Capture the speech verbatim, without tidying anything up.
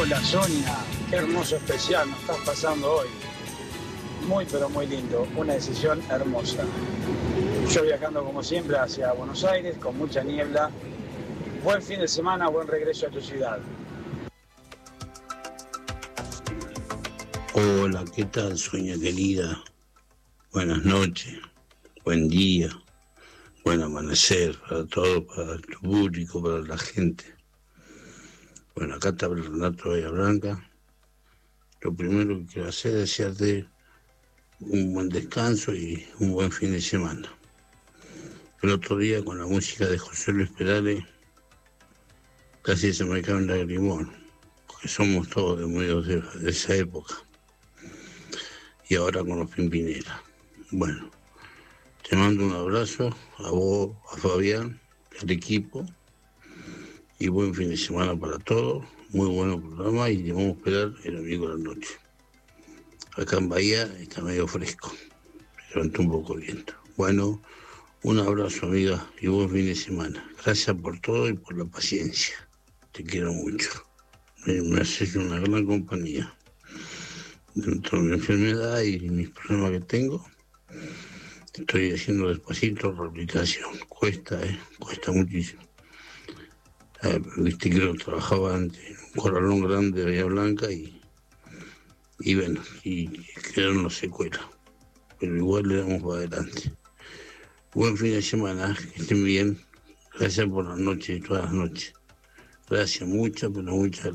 Hola Sonia, qué hermoso especial nos estás pasando hoy. Muy pero muy lindo, una decisión hermosa. Yo viajando como siempre hacia Buenos Aires con mucha niebla. Buen fin de semana, buen regreso a tu ciudad. Hola, ¿qué tal, Sonia querida? Buenas noches, buen día, buen amanecer para todos, para tu público, para la gente. Bueno, acá está Renato Bahía Blanca. Lo primero que quiero hacer es desearte un buen descanso y un buen fin de semana. El otro día con la música de José Luis Perales casi se me cae un lagrimón, porque somos todos de medio de, de esa época. Y ahora con los Pimpinela. Bueno, te mando un abrazo a vos, a Fabián, al equipo, y buen fin de semana para todos. Muy bueno programa y le vamos a esperar el domingo de la noche. Acá en Bahía está medio fresco, se levantó un poco el viento. Bueno, un abrazo, amiga, y buen fin de semana. Gracias por todo y por la paciencia. Te quiero mucho. Me, me haces una gran compañía. Dentro de mi enfermedad y mis problemas que tengo, estoy haciendo despacito rehabilitación. Cuesta, ¿eh? Cuesta muchísimo. Eh, viste que yo trabajaba antes en un corralón grande de Bahía Blanca y, y bueno, y quedaron las secuelas. Pero igual le damos para adelante. Buen fin de semana, que estén bien. Gracias por las noches, todas las noches. Gracias, muchas, pero muchas